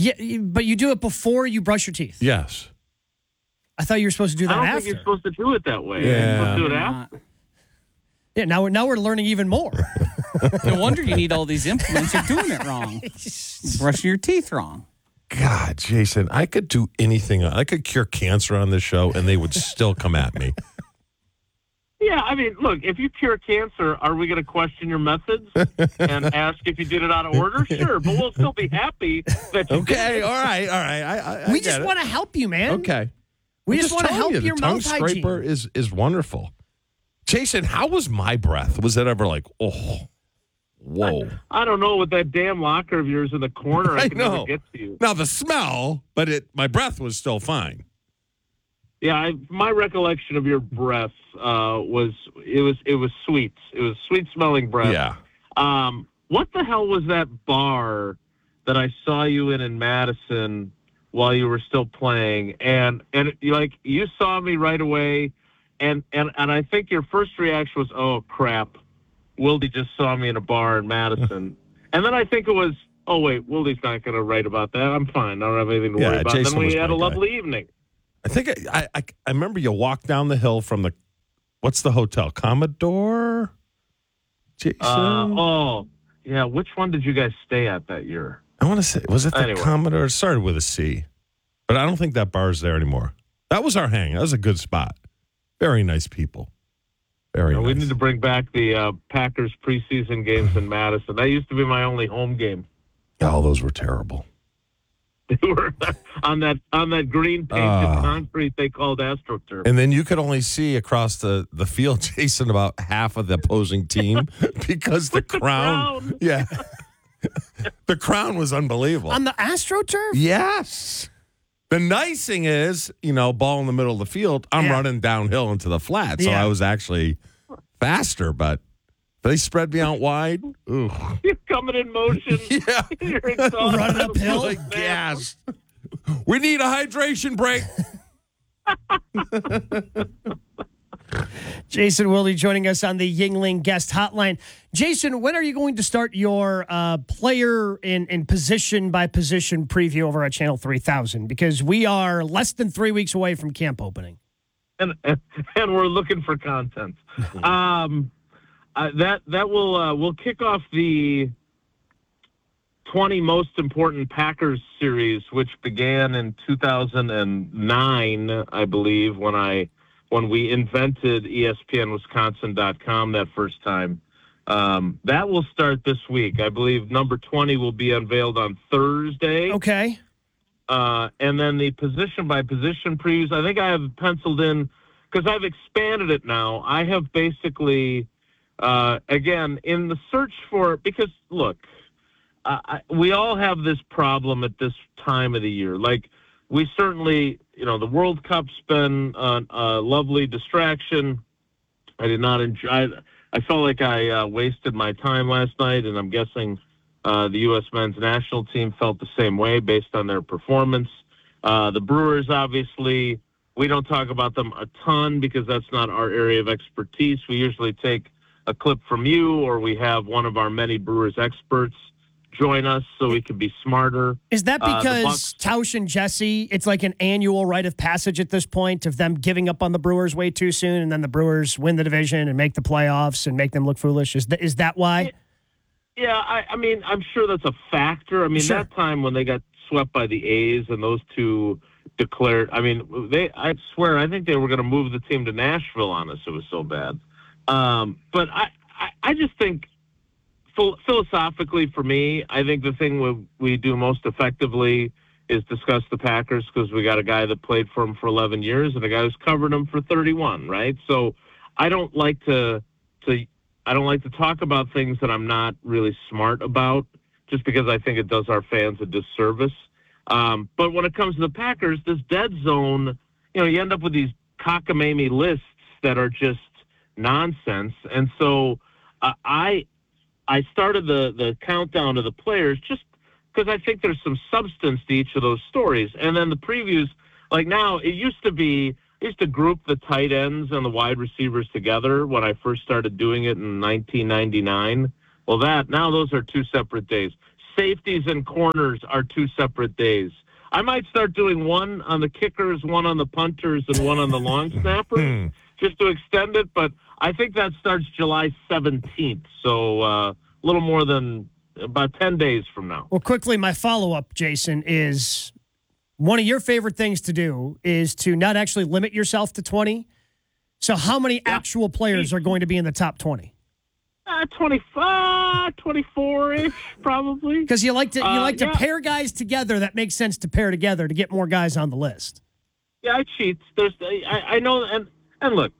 Yeah, but you do it before you brush your teeth. Yes. I thought you were supposed to do that I don't after. think you're supposed to do it that way. Yeah. You're supposed to do it after. Yeah, now we're learning even more. No wonder you need all these implements. You're doing it wrong. Brushing your teeth wrong. God, Jason, I could do anything. I could cure cancer on this show, and they would still come at me. Yeah, I mean, look, if you cure cancer, are we going to question your methods and ask if you did it out of order? Sure, but we'll still be happy that you did Okay, it. all right. I We get just it. want to help you, man. Okay. We I'm just want to telling help you, your the tongue mouth hygiene. scraper is wonderful. Jason, how was my breath? Was it ever like, oh, whoa? I don't know, with that damn locker of yours in the corner, I I can know. never get to you. Now the smell, but my breath was still fine. Yeah, my recollection of your breath was sweet. It was sweet smelling breath. Yeah. What the hell was that bar that I saw you in Madison while you were still playing? And you saw me right away, and I think your first reaction was, oh crap, Wildy just saw me in a bar in Madison. And then I think it was, oh wait, Wildy's not going to write about that. I'm fine. I don't have anything to worry about. Jason And then was we had my a guy. lovely evening. I think I remember you walked down the hill from what's the hotel? Commodore? Jason? Oh, yeah. Which one did you guys stay at that year? I want to say, was it the Anyway. Commodore? It started with a C, but I don't think that bar's there anymore. That was our hang. That was a good spot. Very nice people. Very nice. We need to bring back the Packers preseason games in Madison. That used to be my only home game. Oh, those were terrible. They were on that green painted concrete they called AstroTurf. And then you could only see across the field, Jason, about half of the opposing team because the crown. Yeah. The crown was unbelievable. On the AstroTurf? Yes. The nice thing is, ball in the middle of the field, I'm running downhill into the flat. So I was actually faster, but they spread me out wide. Ooh. You're coming in motion. Yeah. You're exhausted. Running uphill. Like gas. We need a hydration break. Jason Wilde joining us on the Yingling guest hotline. Jason, when are you going to start your player in position by position preview over at Channel 3000? Because we are less than 3 weeks away from camp opening. And we're looking for content. That will kick off the 20 most important Packers series, which began in 2009, I believe, when we invented ESPNWisconsin.com that first time. That will start this week. I believe number 20 will be unveiled on Thursday. Okay. And then the position by position previews, I think I have penciled in, because I've expanded it now. I have basically, again, in the search for, because look, we all have this problem at this time of the year. Like, we certainly, the World Cup's been a lovely distraction. I did not enjoy. I felt like I wasted my time last night, and I'm guessing the U.S. men's national team felt the same way based on their performance. The Brewers, obviously, we don't talk about them a ton because that's not our area of expertise. We usually take a clip from you, or we have one of our many Brewers experts join us so we can be smarter. Is that because Tausch and Jesse, it's like an annual rite of passage at this point of them giving up on the Brewers way too soon, and then the Brewers win the division and make the playoffs and make them look foolish? Is that why? Yeah, I mean, I'm sure that's a factor. I mean, Sure. That time when they got swept by the A's and those two declared, I swear, I think they were going to move the team to Nashville on us. It was so bad. But I just think, philosophically, for me, I think the thing we do most effectively is discuss the Packers, because we got a guy that played for them for 11 years and a guy who's covered them for 31, right? So I don't like to talk about things that I'm not really smart about, just because I think it does our fans a disservice. But when it comes to the Packers, this dead zone, you end up with these cockamamie lists that are just nonsense. And so I started the countdown of the players just because I think there's some substance to each of those stories. And then the previews, like now, I used to group the tight ends and the wide receivers together when I first started doing it in 1999. Well, now those are two separate days. safeties and corners are 2 separate days. I might start doing one on the kickers, one on the punters, and one on the long snappers just to extend it. But I think that starts July 17th, so a little more than about 10 days from now. Well, quickly, my follow-up, Jason, is one of your favorite things to do is to not actually limit yourself to 20. So how many actual players are going to be in the top 20? 25, 24-ish, probably. Because you like to pair guys together. That makes sense to pair together to get more guys on the list. Yeah, I cheat. I know, and look,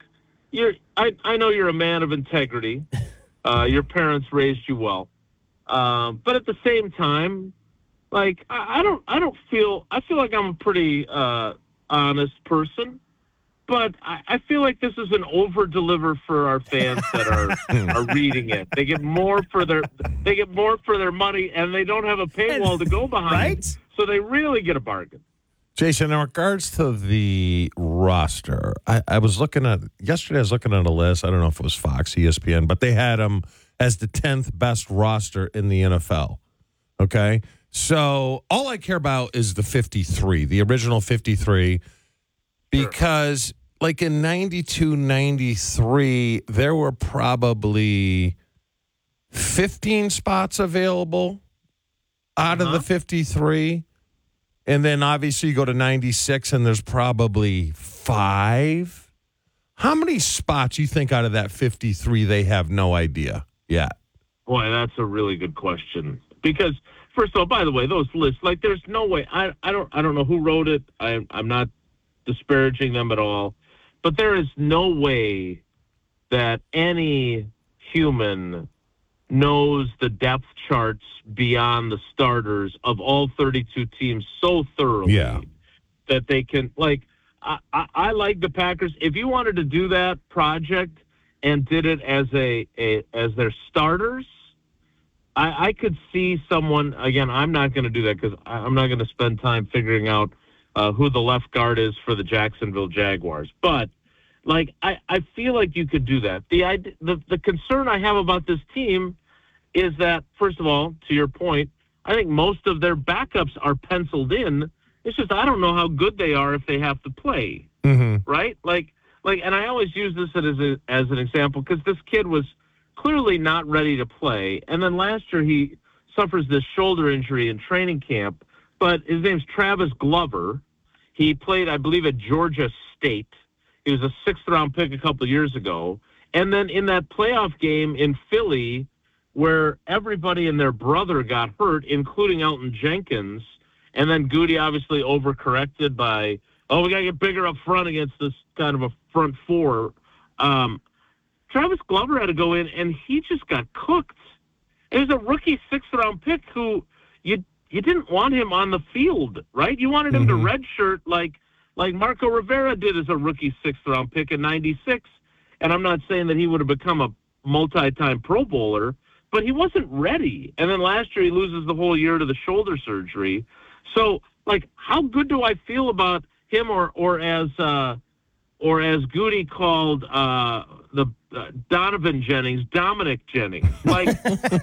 I know you're a man of integrity. Your parents raised you well, but at the same time, like I feel like I'm a pretty honest person. But I feel like this is an over-deliver for our fans that are reading it. They get more for their money, and they don't have a paywall to go behind. Right? So they really get a bargain. Jason, in regards to the roster, I was looking at yesterday. I was looking at a list. I don't know if it was Fox, ESPN, but they had them as the 10th best roster in the NFL. Okay, so all I care about is the 53, the original 53. Because, like, in 92, 93, there were probably 15 spots available out of the 53. And then, obviously, you go to 96, and there's probably 5. How many spots you think out of that 53 they have no idea yet? Boy, that's a really good question. Because, first of all, by the way, those lists, like, there's no way. I don't know who wrote it. I'm not disparaging them at all, but there is no way that any human knows the depth charts beyond the starters of all 32 teams so thoroughly that they can, like, I like the Packers. If you wanted to do that project and did it as as their starters, I could see someone, again, I'm not going to do that because I'm not going to spend time figuring out who the left guard is for the Jacksonville Jaguars. But, like, I feel like you could do that. The concern I have about this team is that, first of all, to your point, I think most of their backups are penciled in. It's just I don't know how good they are if they have to play, right? Like, and I always use this as an example because this kid was clearly not ready to play. And then last year he suffers this shoulder injury in training camp. But his name's Travis Glover. He played, I believe, at Georgia State. He was a 6th-round pick a couple of years ago. And then in that playoff game in Philly, where everybody and their brother got hurt, including Elton Jenkins, and then Goody obviously overcorrected by, we got to get bigger up front against this kind of a front four. Travis Glover had to go in, and he just got cooked. It was a rookie 6th-round pick who you didn't want him on the field, right? You wanted him to redshirt like Marco Rivera did as a rookie 6th-round pick in 96. And I'm not saying that he would have become a multi-time Pro Bowler, but he wasn't ready. And then last year he loses the whole year to the shoulder surgery. So, like, how good do I feel about him or as Goody called the Donovan Jennings, Dominic Jennings? Like,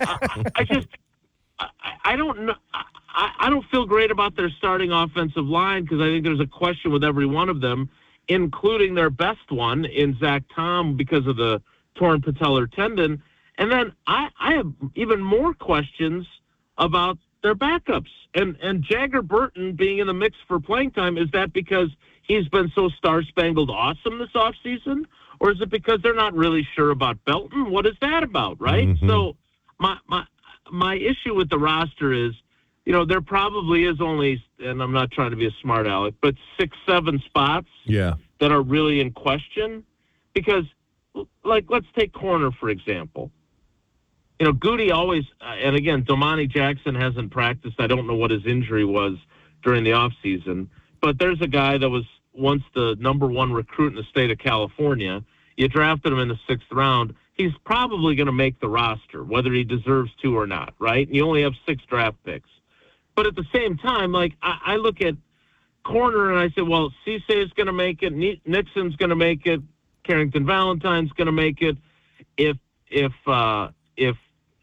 I don't know. I don't feel great about their starting offensive line because I think there's a question with every one of them, including their best one in Zach Tom because of the torn patellar tendon. And then I have even more questions about their backups. And Jagger Burton being in the mix for playing time, is that because he's been so star-spangled awesome this offseason? Or is it because they're not really sure about Belton? What is that about, right? So my issue with the roster is, there probably is only, and I'm not trying to be a smart aleck, but 6-7 spots that are really in question. Because, like, let's take corner, for example. Goody always, and again, Domani Jackson hasn't practiced. I don't know what his injury was during the offseason. But there's a guy that was once the number 1 recruit in the state of California. You drafted him in the 6th round. He's probably going to make the roster, whether he deserves to or not, right? You only have 6 draft picks. But at the same time, like, I look at corner and I say, well, Cisse is going to make it, Nixon's going to make it, Carrington Valentine's going to make it. If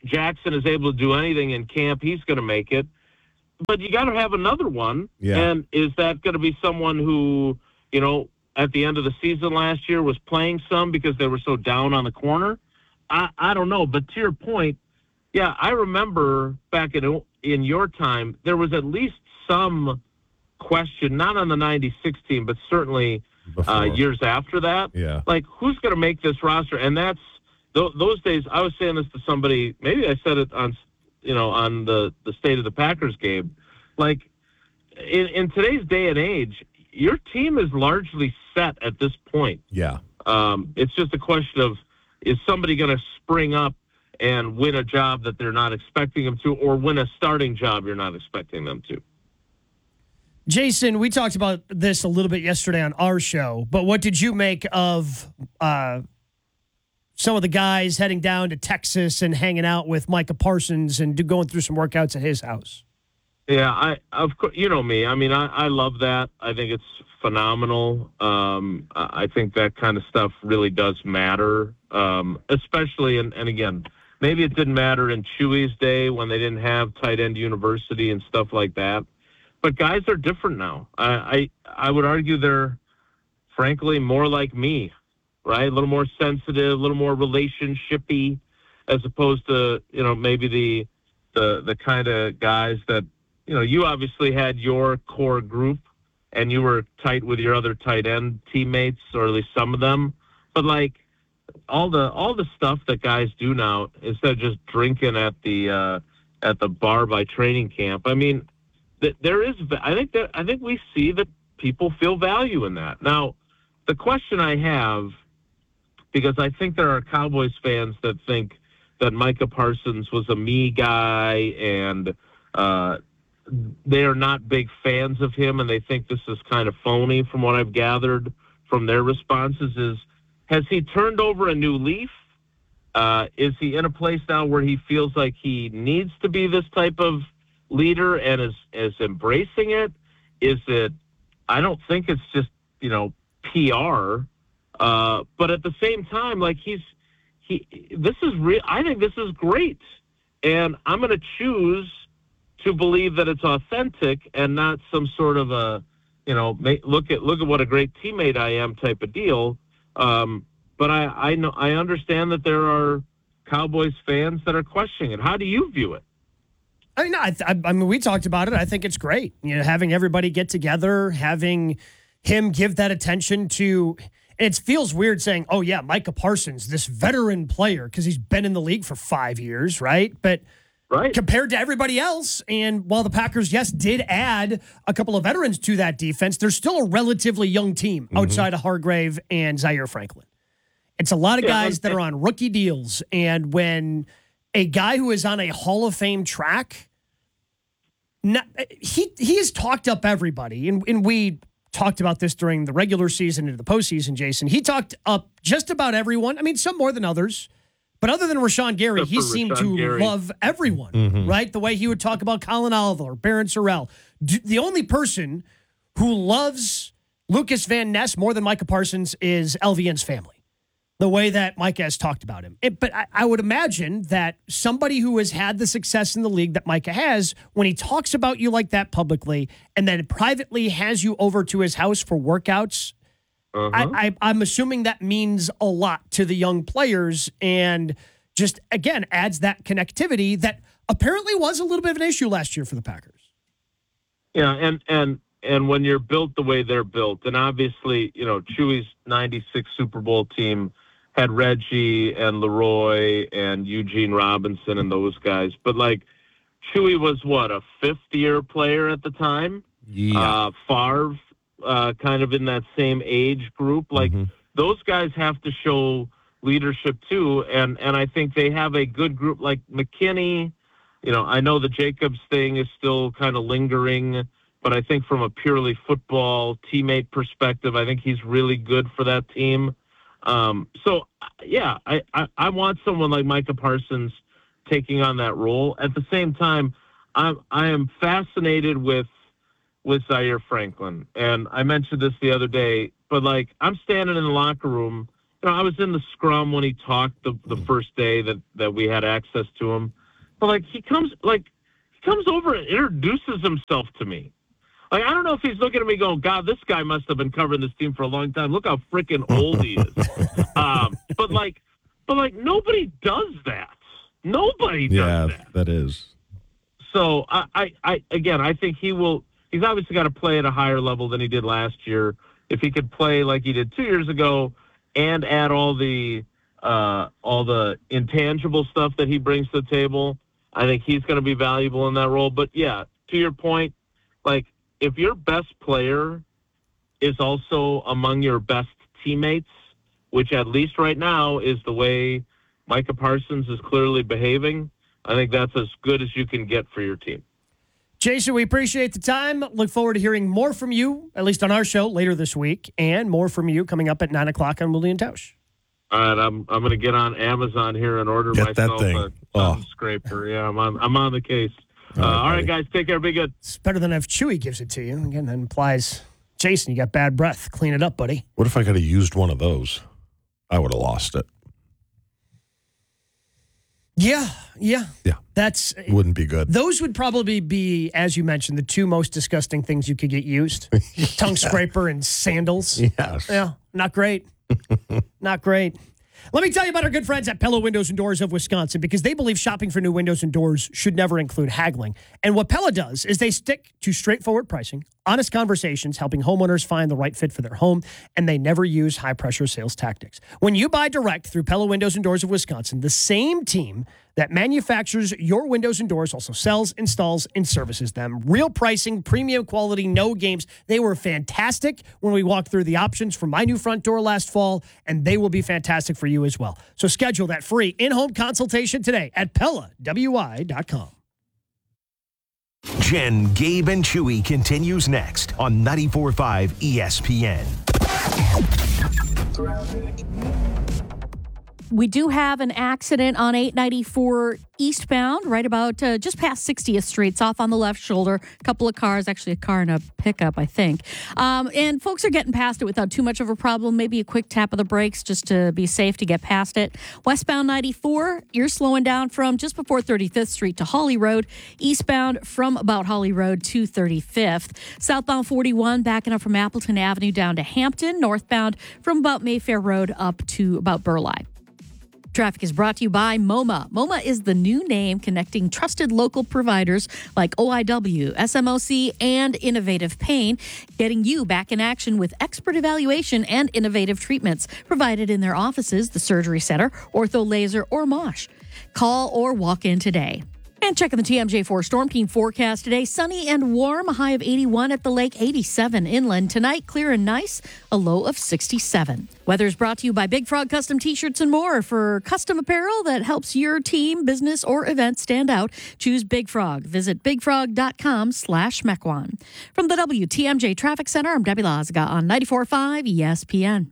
Jackson is able to do anything in camp, he's going to make it. But you got to have another one. Yeah. And is that going to be someone who, at the end of the season last year was playing some because they were so down on the corner? I don't know. But to your point, yeah, I remember back in your time, there was at least some question, not on the 96 team, but certainly years after that. Yeah. Like, who's going to make this roster? And that's those days. I was saying this to somebody. Maybe I said it on the State of the Packers game. Like, in today's day and age, your team is largely set at this point. Yeah. It's just a question of, is somebody going to spring up and win a job that they're not expecting them to, or win a starting job you're not expecting them to? Jason, we talked about this a little bit yesterday on our show, but what did you make of some of the guys heading down to Texas and hanging out with Micah Parsons and going through some workouts at his house? Yeah, of course, you know me. I mean, I love that. I think it's phenomenal. I think that kind of stuff really does matter, especially, and again, maybe it didn't matter in Chewy's day when they didn't have tight end university and stuff like that. But guys are different now. I would argue they're, frankly, more like me, right? A little more sensitive, a little more relationshipy, as opposed to, maybe the kind of guys that, you obviously had your core group and you were tight with your other tight end teammates, or at least some of them. But like all the stuff that guys do now, instead of just drinking at the bar by training camp, I mean, there is, I think we see that people feel value in that. Now, the question I have, because I think there are Cowboys fans that think that Micah Parsons was a me guy and they are not big fans of him, and they think this is kind of phony from what I've gathered from their responses, is, has he turned over a new leaf? Is he in a place now where he feels like he needs to be this type of leader and is embracing it? Is it, I don't think it's just, PR, but at the same time, like this is real. I think this is great. And I'm going to choose to believe that it's authentic and not some sort of a, look at what a great teammate I am type of deal. But I know, I understand that there are Cowboys fans that are questioning it. How do you view it? I mean, we talked about it. I think it's great. Having everybody get together, having him give that attention to. It feels weird saying, "Oh yeah, Micah Parsons, this veteran player," because he's been in the league for 5 years, right? But compared to everybody else, and while the Packers, yes, did add a couple of veterans to that defense, they're still a relatively young team outside of Hargrave and Zaire Franklin. It's a lot of guys that are on rookie deals, and when a guy who is on a Hall of Fame track, he has talked up everybody, and we talked about this during the regular season into the postseason, Jason. He talked up just about everyone. I mean, some more than others. But other than Rashawn Gary, he seemed to love everyone, right? The way he would talk about Colin Oliver, Barron Sorrell. The only person who loves Lucas Van Ness more than Micah Parsons is LVN's family. The way that Micah has talked about him. But I would imagine that somebody who has had the success in the league that Micah has, when he talks about you like that publicly and then privately has you over to his house for workouts, I'm assuming that means a lot to the young players and just, again, adds that connectivity that apparently was a little bit of an issue last year for the Packers. Yeah, and when you're built the way they're built, and obviously, Chewy's 96 Super Bowl team had Reggie and Leroy and Eugene Robinson and those guys. But, like, Chewy was, a fifth-year player at the time? Yeah. Favre, kind of in that same age group. Like, those guys have to show leadership, too. And I think they have a good group. Like, McKinney, I know the Jacobs thing is still kind of lingering, but I think from a purely football teammate perspective, I think he's really good for that team. So, yeah, I want someone like Micah Parsons taking on that role. At the same time, I am fascinated with Zaire Franklin. And I mentioned this the other day, but, like, I'm standing in the locker room, I was in the scrum when he talked the first day that we had access to him. But like he comes over and introduces himself to me. Like, I don't know if he's looking at me going, God, this guy must have been covering this team for a long time. Look how freaking old he is. But nobody does that. Nobody does that. That is. So I think he's obviously got to play at a higher level than he did last year. If he could play like he did 2 years ago and add all the intangible stuff that he brings to the table, I think he's going to be valuable in that role. But yeah, to your point, like, if your best player is also among your best teammates, which at least right now is the way Micah Parsons is clearly behaving, I think that's as good as you can get for your team. Jason, we appreciate the time. Look forward to hearing more from you, at least on our show later this week, and more from you coming up at 9 o'clock on Willie and Tausch. All right, I'm going to get on Amazon here and order myself a tongue scraper. Yeah, I'm on the case. All right, guys, take care. Be good. It's better than if Chewy gives it to you. Again, that implies, Jason, you got bad breath. Clean it up, buddy. What if I could have used one of those? I would have lost it. Yeah. That's wouldn't be good. Those would probably be, as you mentioned, the two most disgusting things you could get used. Tongue scraper and sandals. Yes. Yeah, not great. Not great. Let me tell you about our good friends at Pella Windows and Doors of Wisconsin, because they believe shopping for new windows and doors should never include haggling. And what Pella does is they stick to straightforward pricing, honest conversations, helping homeowners find the right fit for their home, and they never use high-pressure sales tactics. When you buy direct through Pella Windows and Doors of Wisconsin, the same team that manufactures your windows and doors also sells, installs, and services them. Real pricing, premium quality, no games. They were fantastic when we walked through the options for my new front door last fall, and they will be fantastic for you as well. So schedule that free in-home consultation today at PellaWI.com. Jen, Gabe, and Chewy continues next on 94.5 ESPN. We do have an accident on 894 eastbound, right about just past 60th Street. It's off on the left shoulder. A couple of cars, actually a car and a pickup, I think. And folks are getting past it without too much of a problem. Maybe a quick tap of the brakes just to be safe to get past it. Westbound 94, you're slowing down from just before 35th Street to Holly Road. Eastbound from about Holly Road to 35th. Southbound 41, backing up from Appleton Avenue down to Hampton. Northbound from about Mayfair Road up to about Burleigh. Traffic is brought to you by MoMA. MoMA is the new name connecting trusted local providers like OIW, SMOC, and Innovative Pain, getting you back in action with expert evaluation and innovative treatments provided in their offices, the surgery center, ortho laser, or MOSH. Call or walk in today. And checking the TMJ4 Storm Team forecast today. Sunny and warm, a high of 81 at the lake, 87 inland. Tonight, clear and nice, a low of 67. Weather is brought to you by Big Frog Custom T-shirts and more. For custom apparel that helps your team, business, or event stand out, choose Big Frog. Visit bigfrog.com/Mequon. From the WTMJ Traffic Center, I'm Debbie Lazga on 94.5 ESPN.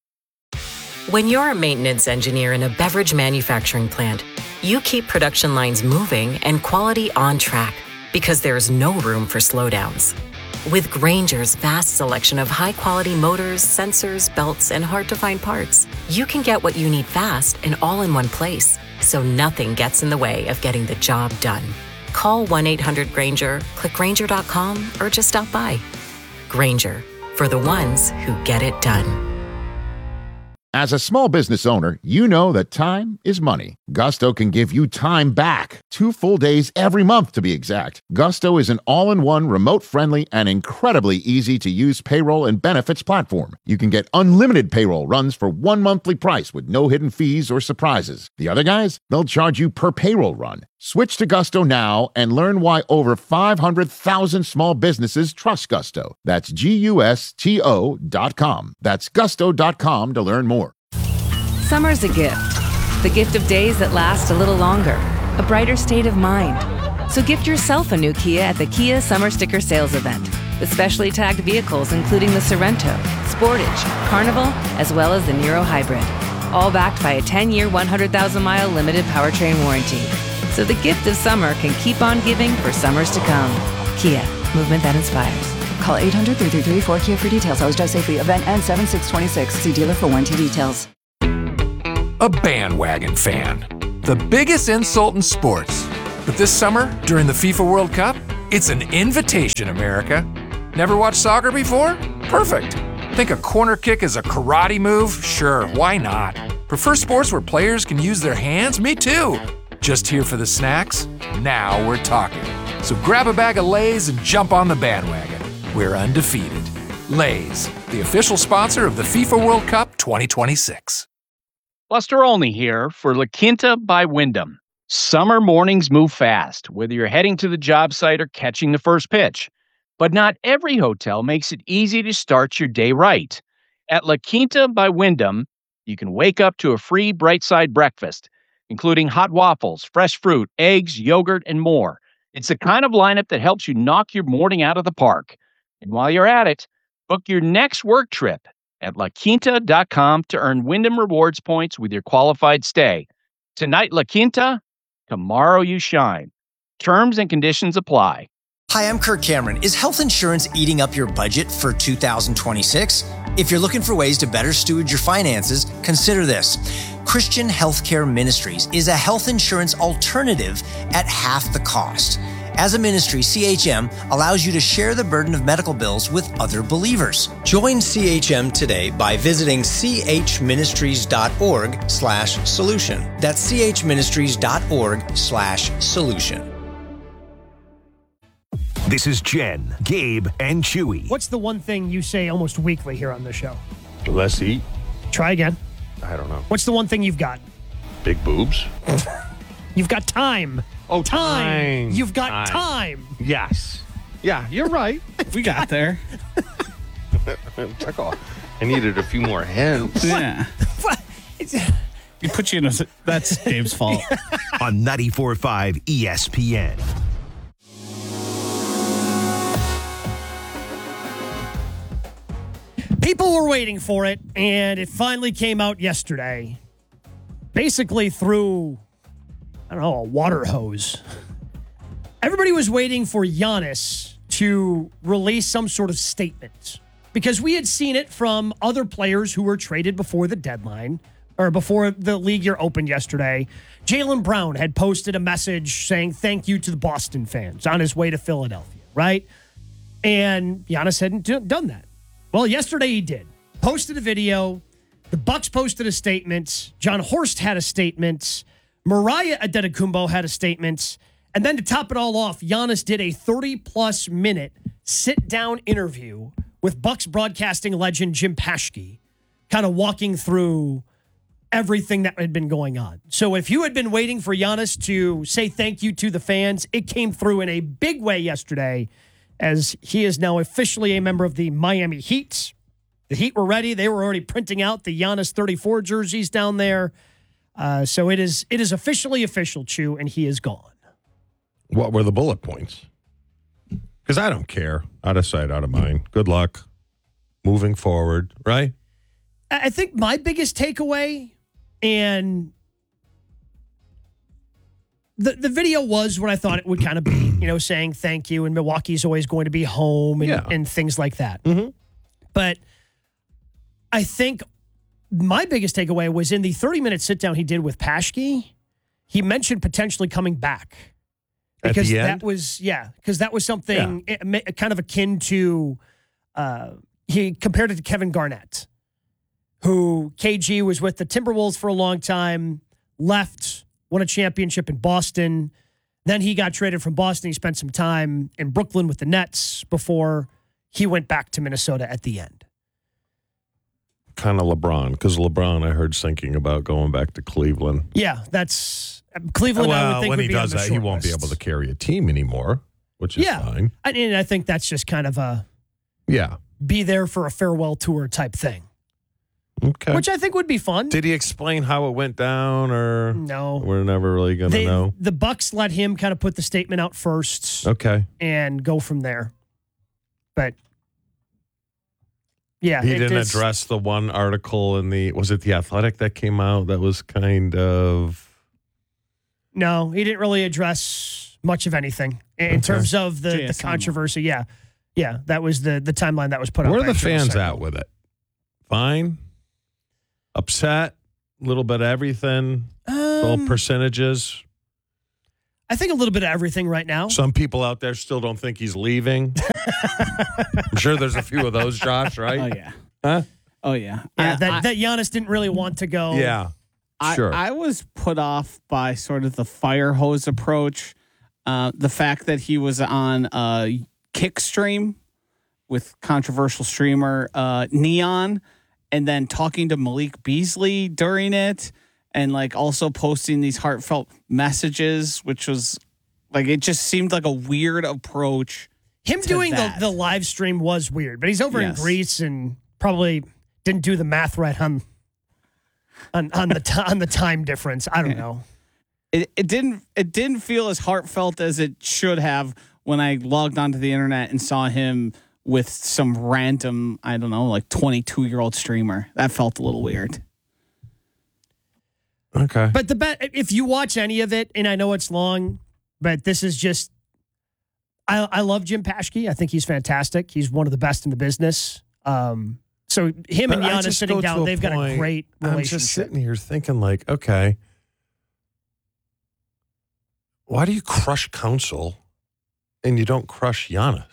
When you're a maintenance engineer in a beverage manufacturing plant, you keep production lines moving and quality on track because there's no room for slowdowns. With Grainger's vast selection of high-quality motors, sensors, belts, and hard-to-find parts, you can get what you need fast and all in one place, so nothing gets in the way of getting the job done. Call 1-800-GRAINGER, click Grainger.com, or just stop by. Grainger, for the ones who get it done. As a small business owner, you know that time is money. Gusto can give you time back. 2 full days every month, to be exact. Gusto is an all-in-one, remote-friendly, and incredibly easy-to-use payroll and benefits platform. You can get unlimited payroll runs for one monthly price with no hidden fees or surprises. The other guys, they'll charge you per payroll run. Switch to Gusto now and learn why over 500,000 small businesses trust Gusto. That's GUSTO.com. That's gusto.com to learn more. Summer's a gift. The gift of days that last a little longer. A brighter state of mind. So gift yourself a new Kia at the Kia Summer Sticker Sales Event. With specially tagged vehicles including the Sorrento, Sportage, Carnival, as well as the Niro Hybrid. All backed by a 10-year, 100,000-mile limited powertrain warranty. So the gift of summer can keep on giving for summers to come. Kia, movement that inspires. Call 800-333-4KIA for details. Always drive safely. Event ends 7/6/26. See dealer for warranty details. a bandwagon fan. The biggest insult in sports. But this summer, during the FIFA World Cup, it's an invitation, America. Never watched soccer before? Perfect. Think a corner kick is a karate move? Sure, why not? Prefer sports where players can use their hands? Me too. Just here for the snacks? Now we're talking. So grab a bag of Lay's and jump on the bandwagon. We're undefeated. Lay's, the official sponsor of the FIFA World Cup 2026. Buster Olney here for La Quinta by Wyndham. Summer mornings move fast, whether you're heading to the job site or catching the first pitch. But not every hotel makes it easy to start your day right. At La Quinta by Wyndham, you can wake up to a free Bright Side breakfast, including hot waffles, fresh fruit, eggs, yogurt, and more. It's the kind of lineup that helps you knock your morning out of the park. And while you're at it, book your next work trip at LaQuinta.com to earn Wyndham Rewards points with your qualified stay. Tonight, La Quinta, tomorrow you shine. Terms and conditions apply. Hi, I'm Kirk Cameron. Is health insurance eating up your budget for 2026? If you're looking for ways to better steward your finances, consider this. Christian Healthcare Ministries is a health insurance alternative at half the cost. As a ministry, CHM allows you to share the burden of medical bills with other believers. Join CHM today by visiting chministries.org/solution. That's chministries.org/solution. This is Jen, Gabe, and Chewy. What's the one thing you say almost weekly here on the show? Let's eat. Try again. I don't know. What's the one thing you've got? Big boobs. You've got time. Oh, time. You've got time. Yes. Yeah, you're right. We got there. Check off. I needed a few more hints. Yeah. We put you in a... That's Dave's fault. On 94.5 ESPN. People were waiting for it, and it finally came out yesterday. Basically through, I don't know, a water hose. Everybody was waiting for Giannis to release some sort of statement because we had seen it from other players who were traded before the deadline or before the league year opened yesterday. Jaylen Brown had posted a message saying thank you to the Boston fans on his way to Philadelphia, right? And Giannis hadn't done that. Well, yesterday he did. Posted a video. The Bucks posted a statement. John Horst had a statement. Mariah Adetokunbo had a statement. And then to top it all off, Giannis did a 30-plus minute sit-down interview with Bucks broadcasting legend Jim Paschke, kind of walking through everything that had been going on. So if you had been waiting for Giannis to say thank you to the fans, it came through in a big way yesterday, as he is now officially a member of the Miami Heat. The Heat were ready. They were already printing out the Giannis 34 jerseys down there. So it is officially official, Chew, and he is gone. What were the bullet points? Because I don't care. Out of sight, out of mind. Good luck. Moving forward, right? I think my biggest takeaway, and the video was what I thought it would kind of be, saying thank you, and Milwaukee's always going to be home and things like that. Mm-hmm. But I think my biggest takeaway was in the 30-minute sit-down he did with Paschke, he mentioned potentially coming back. Because that was, because that was something kind of akin to, he compared it to Kevin Garnett, who KG was with the Timberwolves for a long time, left, won a championship in Boston. Then he got traded from Boston. He spent some time in Brooklyn with the Nets before he went back to Minnesota at the end. Kind of LeBron, because LeBron, I heard, thinking about going back to Cleveland. Yeah, that's Cleveland. Well, I would think when would he be does on the that, he short won't be list. able to carry a team anymore, which is fine. I think that's just kind of a be there for a farewell tour type thing. Okay. Which I think would be fun. Did he explain how it went down, or no? We're never really going to know. The Bucks let him kind of put the statement out first, okay, and go from there. But yeah, he didn't address the one article in was it The Athletic that came out that was kind of. No, he didn't really address much of anything in terms of the controversy. Yeah, that was the timeline that was put out. Where are the fans at with it? Fine. Upset? A little bit of everything? Little percentages? I think a little bit of everything right now. Some people out there still don't think he's leaving. I'm sure there's a few of those, Josh, right? Oh, yeah. Huh? Oh, yeah. Yeah, that Giannis didn't really want to go. Yeah, sure. I was put off by sort of the fire hose approach. The fact that he was on Kickstream with controversial streamer Neon, and then talking to Malik Beasley during it, and like also posting these heartfelt messages, which was like, it just seemed like a weird approach. Him doing the live stream was weird, but he's over in Greece and probably didn't do the math right on the time difference. I don't know. It didn't feel as heartfelt as it should have when I logged onto the internet and saw him with some random, I don't know, like 22-year-old streamer. That felt a little weird. Okay. But if you watch any of it, and I know it's long, but this is just, I love Jim Paschke. I think he's fantastic. He's one of the best in the business. So him and Giannis sitting down, they've got a great relationship. I'm just sitting here thinking like, okay, why do you crush Council and you don't crush Giannis?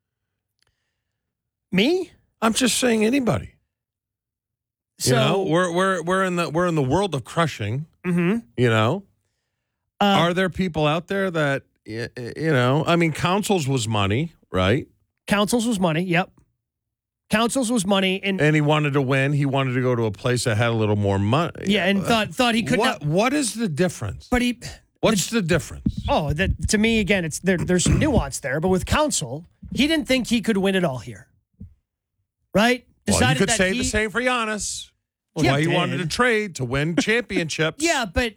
Me? I'm just saying anybody. So you know, we're in the world of crushing. Mm-hmm. You know, are there people out there that you know? I mean, Council's was money, right? Council's was money. Yep. Council's was money, and he wanted to win. He wanted to go to a place that had a little more money. Yeah, and thought he could. What is the difference? But what's the difference? Oh, to me again, it's there's some nuance there. But with Council, he didn't think he could win it all here, right? Well, you could say the same for Giannis. Yeah, why he wanted to trade to win championships. Yeah, but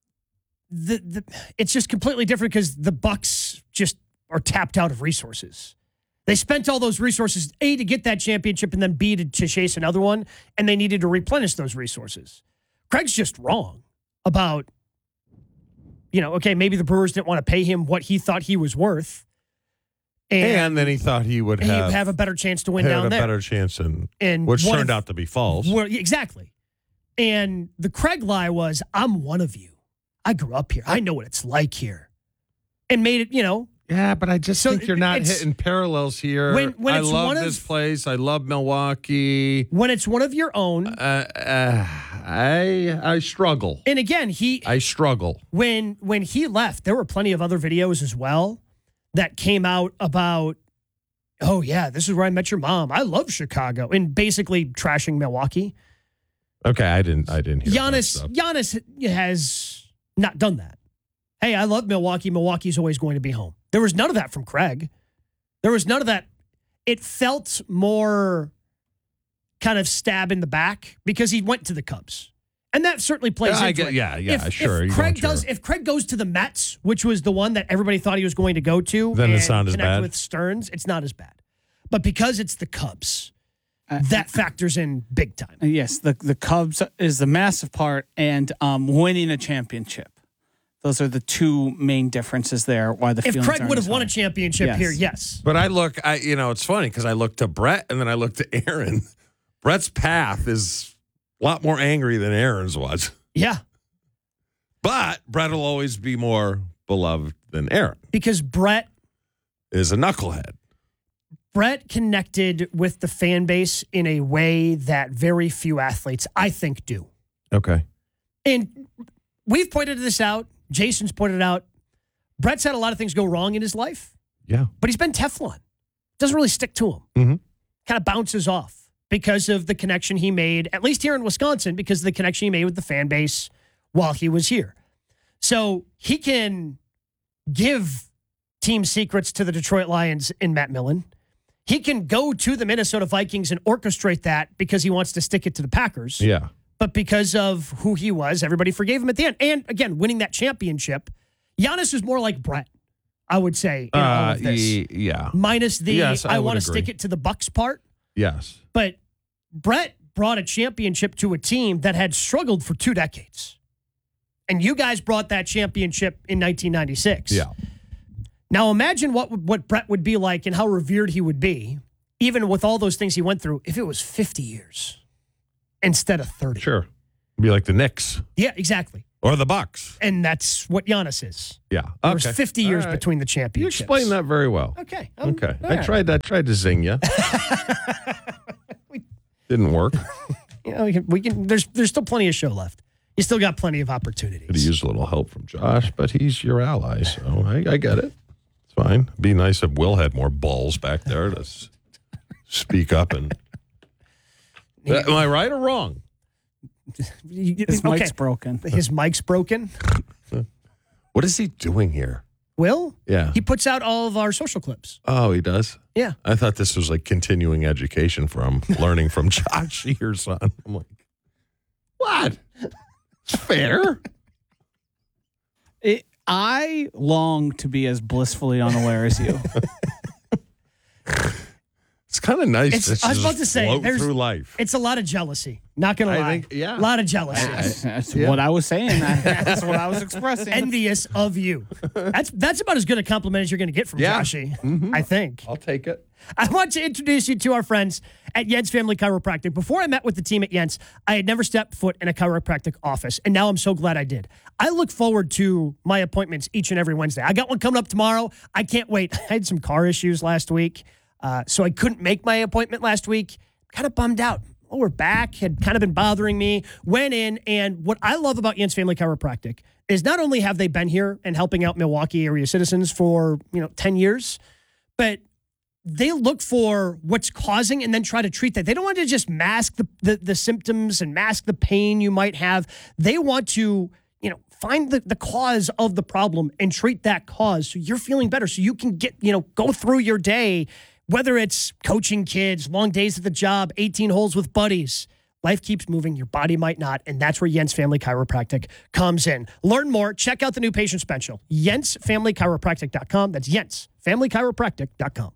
it's just completely different because the Bucks just are tapped out of resources. They spent all those resources, A, to get that championship, and then B, to chase another one, and they needed to replenish those resources. Craig's just wrong about, okay, maybe the Brewers didn't want to pay him what he thought he was worth. And then he thought he would have a better chance to win down there. A better chance, which turned out to be false. Well, exactly. And the Craig lie was, I'm one of you. I grew up here. I know what it's like here. And made it, Yeah, but I just think you're not hitting parallels here. When I love this place. I love Milwaukee. When it's one of your own. I struggle. And again, I struggle. When he left, there were plenty of other videos as well that came out about, oh yeah, this is where I met your mom. I love Chicago, and basically trashing Milwaukee. Okay, I didn't hear Giannis has not done that. Hey, I love Milwaukee. Milwaukee's always going to be home. There was none of that from Craig. There was none of that. It felt more kind of stab in the back because he went to the Cubs. And that certainly plays into it. Sure. If Craig goes to the Mets, which was the one that everybody thought he was going to go to, then it's not as bad. With Stearns, it's not as bad. But because it's the Cubs, that factors in big time. Yes, the Cubs is the massive part, and winning a championship. Those are the two main differences there. Why the if Craig would have won a championship here, yes. But it's funny because I look to Brett and then I look to Aaron. Brett's path is a lot more angry than Aaron's was. Yeah. But Brett will always be more beloved than Aaron. Because Brett is a knucklehead. Brett connected with the fan base in a way that very few athletes, I think, do. Okay. And we've pointed this out. Jason's pointed out. Brett's had a lot of things go wrong in his life. Yeah. But he's been Teflon. Doesn't really stick to him. Mm-hmm. Kind of bounces off because of the connection he made, at least here in Wisconsin, because of the connection he made with the fan base while he was here. So he can give team secrets to the Detroit Lions in Matt Millen. He can go to the Minnesota Vikings and orchestrate that because he wants to stick it to the Packers. Yeah. But because of who he was, everybody forgave him at the end. And again, winning that championship, Giannis is more like Brett, I would say, in all of this. Yeah. Minus the I want to agree. stick it to the Bucks part. Yes. But Brett brought a championship to a team that had struggled for 2 decades. And you guys brought that championship in 1996. Yeah. Now imagine what Brett would be like and how revered he would be, even with all those things he went through, if it was 50 years instead of 30. Sure. Be like the Knicks. Yeah, exactly. Or the Bucks. And that's what Giannis is. Yeah. There's Okay. 50 years All right. between the You championships. explained that very well. Okay. Okay. all I right. tried to zing you. Didn't work. You know, we can. There's still plenty of show left. You still got plenty of opportunities. Could use a little help from Josh, but he's your ally, so I get it. It's fine. Be nice if Will had more balls back there to speak up. And am I right or wrong? His mic's broken. His mic's broken. What is he doing here? Will? Yeah. He puts out all of our social clips. Oh, he does? Yeah. I thought this was like continuing education from learning from Josh, your son. I'm like, what? It's fair. I long to be as blissfully unaware as you. It's kind of nice. I was about to say, float there's through life. It's a lot of jealousy. Not gonna lie. Yeah. A lot of jealousy. That's what I was saying. That's what I was expressing. Envious of you. That's about as good a compliment as you're going to get from Joshy, I think. I'll take it. I want to introduce you to our friends at Jens Family Chiropractic. Before I met with the team at Jens, I had never stepped foot in a chiropractic office, and now I'm so glad I did. I look forward to my appointments each and every Wednesday. I got one coming up tomorrow. I can't wait. I had some car issues last week, so I couldn't make my appointment last week. Kind of bummed out. Lower back had kind of been bothering me. Went in, and what I love about Jens Family Chiropractic is not only have they been here and helping out Milwaukee area citizens for 10 years, but they look for what's causing and then try to treat that. They don't want to just mask the symptoms and mask the pain you might have. They want to, find the cause of the problem and treat that cause so you're feeling better, so you can get, go through your day, whether it's coaching kids, long days at the job, 18 holes with buddies. Life keeps moving. Your body might not. And that's where Jens Family Chiropractic comes in. Learn more. Check out the new patient special. JensFamilyChiropractic.com. That's JensFamilyChiropractic.com.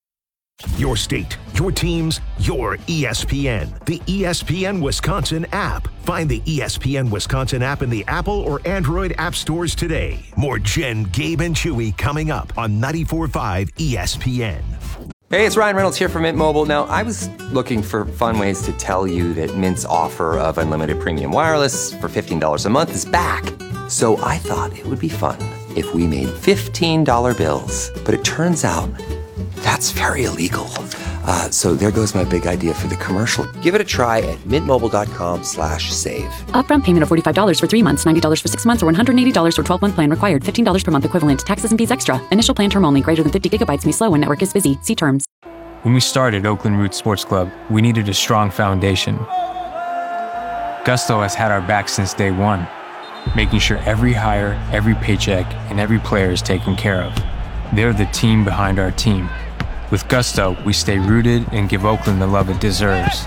Your state, your teams, your ESPN. The ESPN Wisconsin app. Find the ESPN Wisconsin app in the Apple or Android app stores today. More Jen, Gabe, and Chewy coming up on 94.5 ESPN. Hey, it's Ryan Reynolds here from Mint Mobile. Now, I was looking for fun ways to tell you that Mint's offer of unlimited premium wireless for $15 a month is back. So I thought it would be fun if we made $15 bills. But it turns out that's very illegal. So there goes my big idea for the commercial. Give it a try at mintmobile.com/save. Upfront payment of $45 for 3 months, $90 for 6 months, or $180 for 12-month plan required. $15 per month equivalent. Taxes and fees extra. Initial plan term only. Greater than 50 gigabytes may slow when network is busy. See terms. When we started Oakland Roots Sports Club, we needed a strong foundation. Gusto has had our back since day one, making sure every hire, every paycheck, and every player is taken care of. They're the team behind our team. With Gusto, we stay rooted and give Oakland the love it deserves.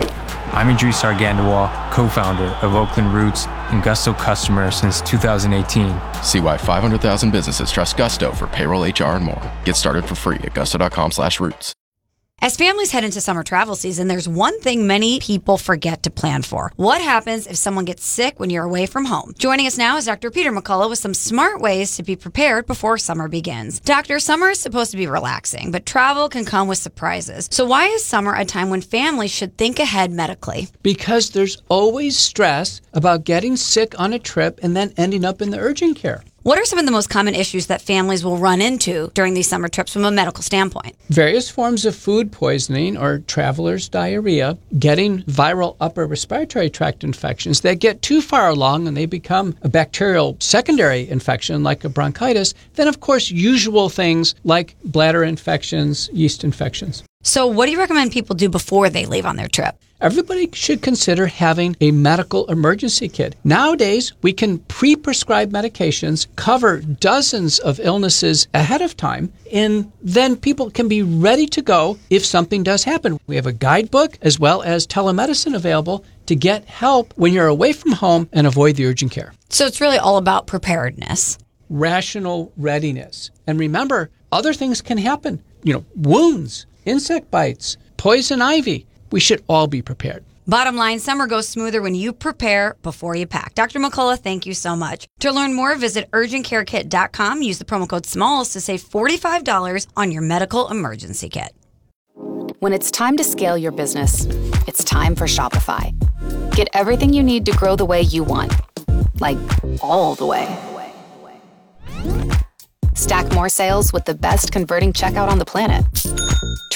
I'm Idris Argandawal, co-founder of Oakland Roots and Gusto customer since 2018. See why 500,000 businesses trust Gusto for payroll, HR, and more. Get started for free at gusto.com/roots. As families head into summer travel season, there's one thing many people forget to plan for. What happens if someone gets sick when you're away from home? Joining us now is Dr. Peter McCullough with some smart ways to be prepared before summer begins. Doctor, summer is supposed to be relaxing, but travel can come with surprises. So why is summer a time when families should think ahead medically? Because there's always stress about getting sick on a trip and then ending up in the urgent care. What are some of the most common issues that families will run into during these summer trips from a medical standpoint? Various forms of food poisoning or traveler's diarrhea, getting viral upper respiratory tract infections that get too far along and they become a bacterial secondary infection like a bronchitis. Then, of course, usual things like bladder infections, yeast infections. So what do you recommend people do before they leave on their trip? Everybody should consider having a medical emergency kit. Nowadays, we can pre-prescribe medications, cover dozens of illnesses ahead of time, and then people can be ready to go if something does happen. We have a guidebook as well as telemedicine available to get help when you're away from home and avoid the urgent care. So it's really all about preparedness. Rational readiness. And remember, other things can happen. Wounds, insect bites, poison ivy. We should all be prepared. Bottom line, summer goes smoother when you prepare before you pack. Dr. McCullough, thank you so much. To learn more, visit urgentcarekit.com. Use the promo code SMALLS to save $45 on your medical emergency kit. When it's time to scale your business, it's time for Shopify. Get everything you need to grow the way you want. Like, all the way. Stack more sales with the best converting checkout on the planet.